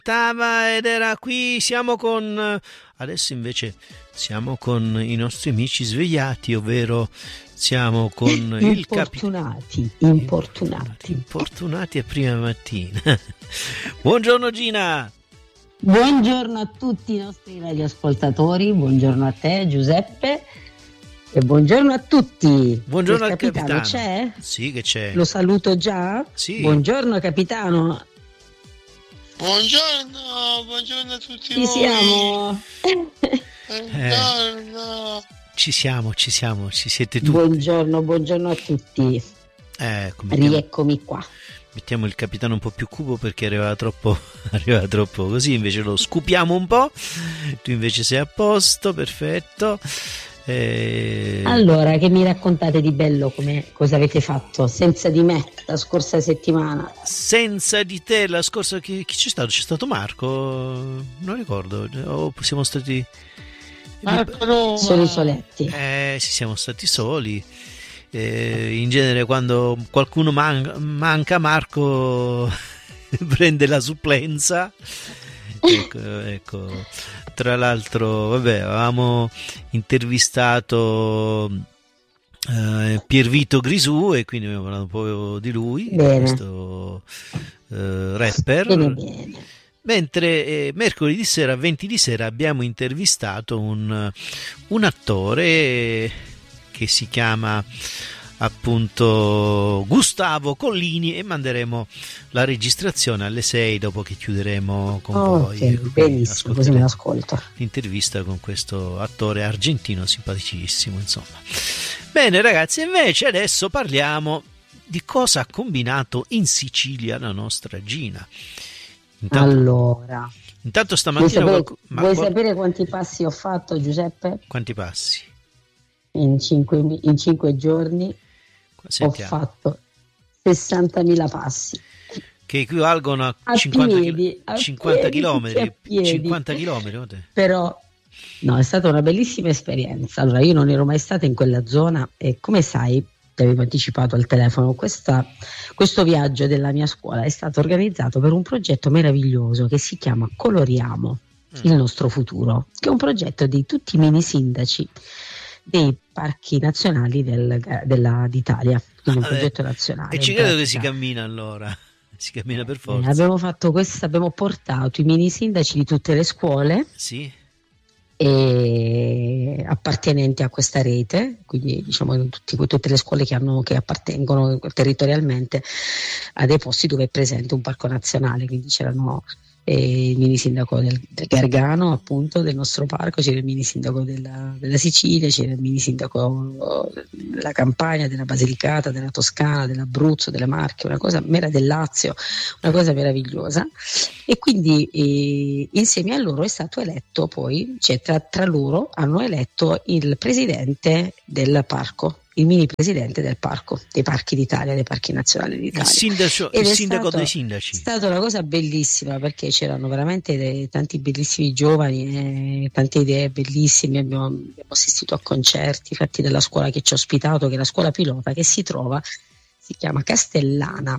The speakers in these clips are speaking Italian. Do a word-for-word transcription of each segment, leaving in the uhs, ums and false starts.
aspettava ed era qui. Siamo con adesso invece siamo con i nostri amici svegliati, ovvero siamo con il importunati, capi- importunati importunati a prima mattina. Buongiorno Gina. Buongiorno a tutti i nostri radioascoltatori, buongiorno a te Giuseppe e buongiorno a tutti. Buongiorno il al capitano, capitano. C'è? Sì che c'è. Lo saluto già? Sì. Buongiorno capitano. Buongiorno, buongiorno a tutti Ci voi. siamo. Buongiorno. Eh, ci siamo, ci siamo, ci siete tutti. Buongiorno, buongiorno a tutti. Ecco, mettiamo, rieccomi qua. Mettiamo il capitano un po' più cupo perché arrivava troppo, arrivava troppo così, invece lo scupiamo un po'. Tu invece sei a posto, perfetto. E... Allora, che mi raccontate di bello? Come, cosa avete fatto senza di me la scorsa settimana? Senza di te la scorsa chi, chi c'è stato? C'è stato Marco? Non ricordo. O siamo stati Marco Roma. Soli soletti. Eh sì, siamo stati soli. Eh, in genere quando qualcuno man- manca Marco prende la supplenza. Ecco, ecco. Tra l'altro, vabbè, avevamo intervistato eh, Piervito Grisù e quindi abbiamo parlato un po' di lui, bene. Questo eh, rapper. Bene, bene. Mentre eh, mercoledì sera, venti di sera, abbiamo intervistato un, un attore che si chiama appunto Gustavo Collini e manderemo la registrazione alle sei dopo che chiuderemo con oh, voi. Okay, benissimo, così me l'ascolto. L'intervista con questo attore argentino simpaticissimo, insomma. Bene ragazzi, invece adesso parliamo di cosa ha combinato in Sicilia la nostra Gina. Intanto, allora, intanto stamattina vuoi, sapere, qualc- ma vuoi qual- sapere quanti passi ho fatto, Giuseppe? Quanti passi? In cinque, in cinque giorni Sentiamo. ho fatto sessantamila passi. Che equivalgono a, a cinquanta, piedi, a cinquanta piedi, chilometri. a piedi. cinquanta chilometri. Però no, è stata una bellissima esperienza. Allora, io non ero mai stata in quella zona e come sai, ti avevo anticipato al telefono, questa, questo viaggio della mia scuola è stato organizzato per un progetto meraviglioso che si chiama Coloriamo mm. il nostro futuro, che è un progetto di tutti i mini sindaci dei parchi nazionali del, della, d'Italia, quindi un ah, progetto nazionale. E ci credo che si cammina allora, si cammina per forza. Eh, abbiamo fatto questo, abbiamo portato i mini sindaci di tutte le scuole sì. e appartenenti a questa rete, quindi diciamo tutti, tutte le scuole che, hanno, che appartengono territorialmente a dei posti dove è presente un parco nazionale, quindi c'erano eh, il mini sindaco del, del Gargano, appunto, del nostro parco, c'era il mini sindaco della, della Sicilia, c'era il mini sindaco della Campania, della Basilicata, della Toscana, dell'Abruzzo, delle Marche, una cosa mera del Lazio, una cosa meravigliosa. E quindi eh, insieme a loro è stato eletto poi, cioè tra, tra loro hanno eletto il presidente del parco, il mini presidente del parco, dei parchi d'Italia, dei parchi nazionali d'Italia. Il, sindaco, il sindaco stato, dei sindaci. È stata una cosa bellissima perché c'erano veramente dei, tanti bellissimi giovani, eh, tante idee bellissime, abbiamo, abbiamo assistito a concerti fatti dalla scuola che ci ha ospitato, che è la scuola pilota che si trova, si chiama Castellana,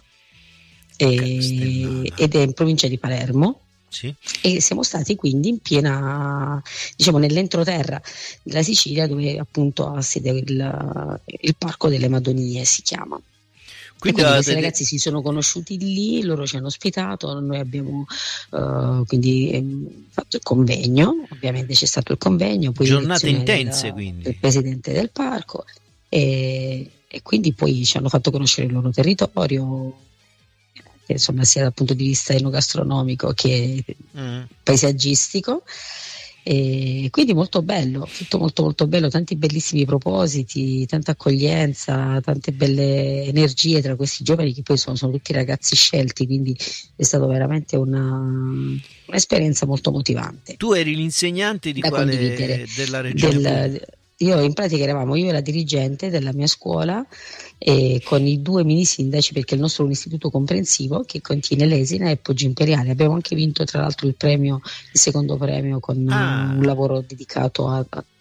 e, ed è in provincia di Palermo. Sì. E siamo stati quindi in piena, diciamo, nell'entroterra della Sicilia, dove appunto ha sede il, il Parco delle Madonie si chiama. Quindi, quindi questi delle... ragazzi si sono conosciuti lì, loro ci hanno ospitato, noi abbiamo uh, quindi eh, fatto il convegno, ovviamente c'è stato il convegno, poi giornate intense del, quindi del presidente del parco e, e quindi poi ci hanno fatto conoscere il loro territorio, insomma, sia dal punto di vista enogastronomico che mm. paesaggistico, e quindi molto bello, tutto molto molto bello, tanti bellissimi propositi, tanta accoglienza, tante belle energie tra questi giovani che poi sono, sono tutti ragazzi scelti, quindi è stata veramente una, un'esperienza molto motivante. Tu eri l'insegnante di da quale condividere della regione? Del, io in pratica eravamo io e la dirigente della mia scuola e con i due mini sindaci, perché il nostro è un istituto comprensivo che contiene l'Esina e Poggio Imperiale. Abbiamo anche vinto tra l'altro il premio, il secondo premio con ah. un lavoro dedicato a, a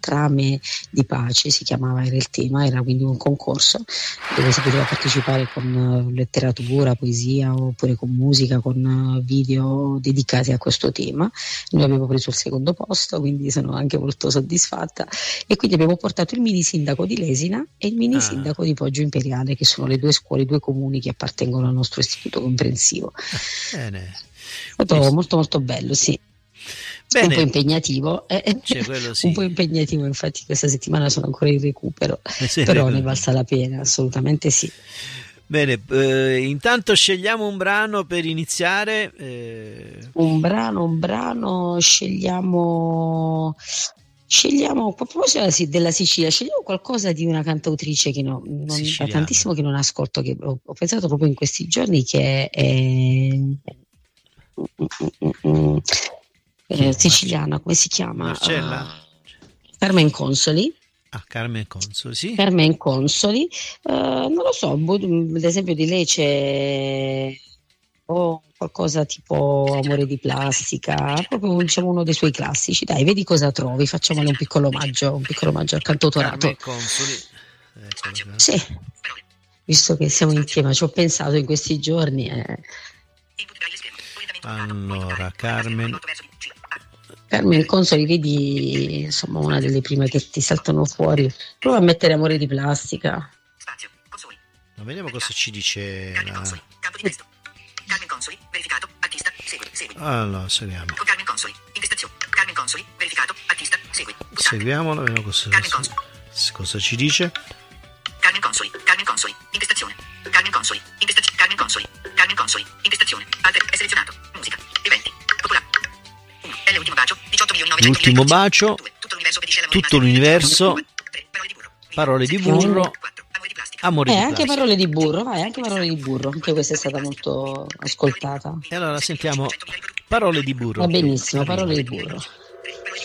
Trame di pace, si chiamava, era il tema, era quindi un concorso dove si poteva partecipare con letteratura, poesia oppure con musica, con video dedicati a questo tema. Noi abbiamo preso il secondo posto, quindi sono anche molto soddisfatta, e quindi abbiamo portato il mini sindaco di Lesina e il mini Ah. sindaco di Poggio Imperiale, che sono le due scuole, i due comuni che appartengono al nostro istituto comprensivo. Bene. È stato molto molto bello, sì. Bene. Un po' impegnativo, eh, Cioè, quello sì. un po' impegnativo, infatti questa settimana sono ancora in recupero, Eh sì, però recupero. ne valsa la pena, assolutamente sì. Bene, eh, intanto scegliamo un brano per iniziare. eh, Un brano, un brano, scegliamo, scegliamo, a proposito della, della Sicilia, scegliamo qualcosa di una cantautrice che no, non, da Siciliana. tantissimo che non ascolto, che ho, ho pensato proprio in questi giorni, che è, Chi è? eh, siciliana, come si chiama? Marcella? Ah, Carmen Consoli. Ah, Carmen Consoli, sì. Carmen Consoli, eh, non lo so, boh, ad esempio di lei c'è o qualcosa tipo Amore di plastica, proprio diciamo uno dei suoi classici. Dai, vedi cosa trovi, facciamole un piccolo omaggio, un piccolo omaggio al cantautorato. Carmen Consoli. Ecco, Sì, visto che siamo insieme, ci ho pensato in questi giorni. eh. allora, Carmen. Carmen Consoli, vedi, insomma, una delle prime che ti saltano fuori. Prova a mettere Amore di plastica. Ma vediamo cosa ci dice la... Carmen Consoli, verificato, artista, segui, segui. Allora, seguiamo. Con Carmen Consoli, intestazione. Carmen Consoli, verificato, artista, segui. Pulsante. Seguiamolo, vediamo cosa, Carmen Consoli. cosa ci dice. Carmen Consoli, Carmen Consoli, intestazione. Carmen Consoli, intestazione. Carmen Consoli, Carmen Consoli, intestazione. Altre, è selezionato. Musica, eventi, popolare. uno. È l'ultimo bacio, diciotto milioni novecento mila. L'ultimo bacio, due. Tutto l'universo obbedisce all'amore tutto di l'universo, tre. Parole di burro. parole di Sei. burro, quattro. Amore di plastica. amore Eh, di anche plastica. parole di burro, vai, anche parole di burro, anche questa è stata molto ascoltata. E allora sentiamo parole di burro. Va benissimo, parole di burro.